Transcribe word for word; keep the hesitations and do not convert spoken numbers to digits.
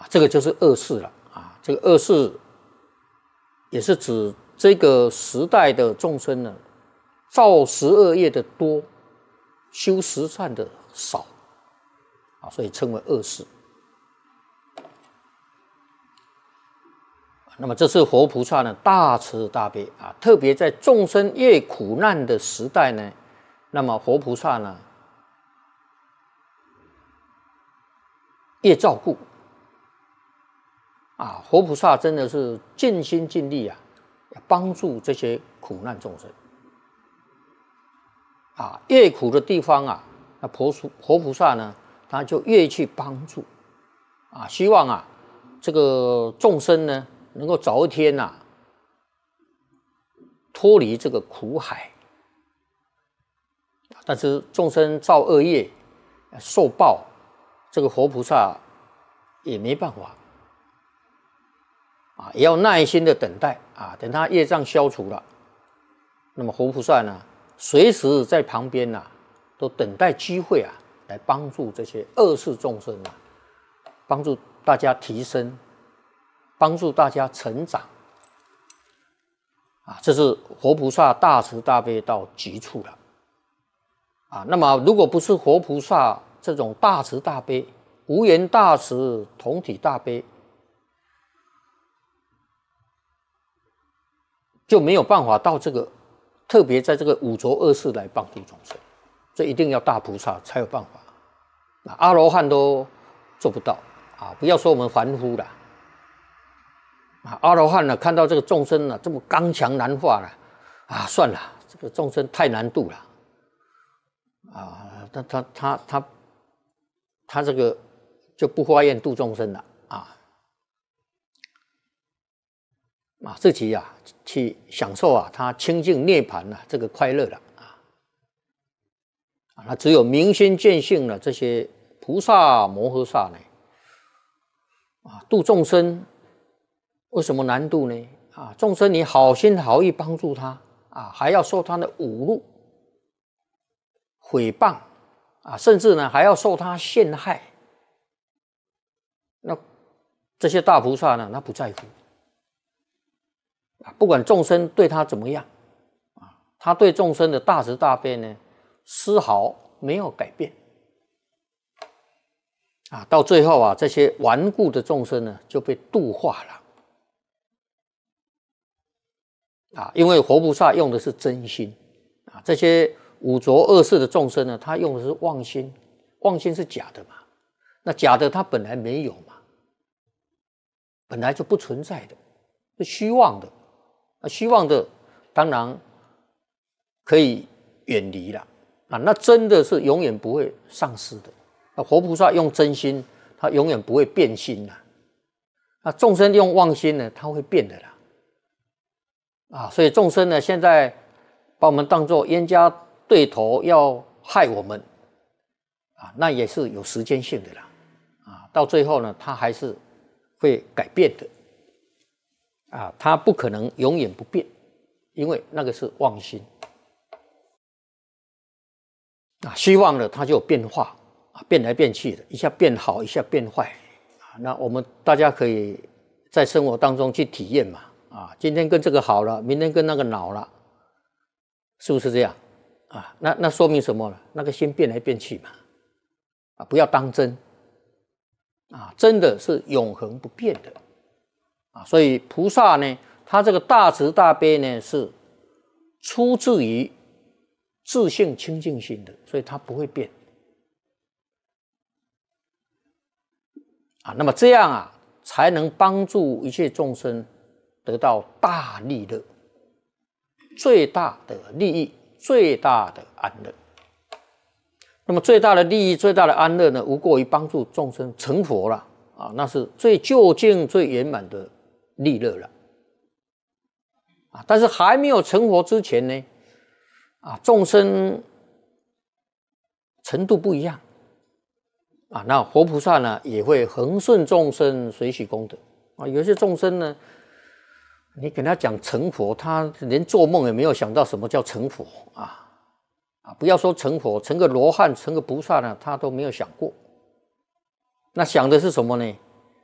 啊，这个就是恶世了啊。这个恶世也是指这个时代的众生呢，造十恶业的多，修十善的少啊，所以称为恶世。那么这是佛菩萨呢大慈大悲啊，特别在众生越苦难的时代呢，那么佛菩萨呢越照顾啊，佛菩萨真的是尽心尽力啊，帮助这些苦难众生啊，越苦的地方啊，那佛佛菩萨呢，他就越去帮助啊，希望啊这个众生呢能够早一天啊脱离这个苦海。但是众生造恶业受报，这个佛菩萨也没办法啊，也要耐心的等待啊，等他业障消除了，那么佛菩萨呢，随时在旁边啊，都等待机会啊，来帮助这些恶世众生啊，帮助大家提升，帮助大家成长啊，这是佛菩萨大慈大悲到极处了啊。那么如果不是佛菩萨这种大慈大悲、无缘大慈、同体大悲，就没有办法到这个特别在这个五浊恶世来帮助众生，这一定要大菩萨才有办法。那阿罗汉都做不到啊！不要说我们凡夫了啊，阿罗汉呢看到这个众生呢这么刚强难化了啊，算了，这个众生太难度了啊，他他他他他这个就不发愿度众生了啊。啊，自己啊去享受啊，他清净涅槃啊，这个快乐了啊。啊，那只有明心见性了，这些菩萨摩诃萨呢，啊，度众生为什么难度呢？啊，众生你好心好意帮助他啊，还要受他的侮辱、诽谤啊，甚至呢还要受他陷害。那这些大菩萨呢，他不在乎。不管众生对他怎么样啊，他对众生的大慈大悲呢，丝毫没有改变啊。到最后啊，这些顽固的众生呢，就被度化了啊。因为佛菩萨用的是真心啊，这些五浊恶世的众生呢，他用的是妄心，妄心是假的嘛，那假的他本来没有嘛，本来就不存在的，是虚妄的。虚妄的当然可以远离了啊，那真的是永远不会丧失的。那佛菩萨用真心，他永远不会变心啦。那众生用妄心呢，他会变的啦。啊，所以众生呢，现在把我们当作冤家对头，要害我们啊，那也是有时间性的啦。啊，到最后呢，他还是会改变的。啊，他不可能永远不变，因为那个是妄心啊。希望呢，它就有变化啊，变来变去的，一下变好，一下变坏啊。那我们大家可以在生活当中去体验嘛啊，今天跟这个好了，明天跟那个恼了，是不是这样啊？那那说明什么呢？那个心变来变去嘛啊，不要当真啊，真的是永恒不变的。啊，所以菩萨呢，他这个大慈大悲呢，是出自于自性清净心的，所以他不会变啊。那么这样啊，才能帮助一切众生得到大利乐，最大的利益，最大的安乐。那么最大的利益、最大的安乐呢，无过于帮助众生成佛了啊，那是最究竟、最圆满的利乐了啊！但是还没有成佛之前呢，啊，众生程度不一样啊。那佛菩萨呢，也会恒顺众生，随喜功德啊。有些众生呢，你跟他讲成佛，他连做梦也没有想到什么叫成佛啊啊！不要说成佛，成个罗汉，成个菩萨呢，他都没有想过。那想的是什么呢？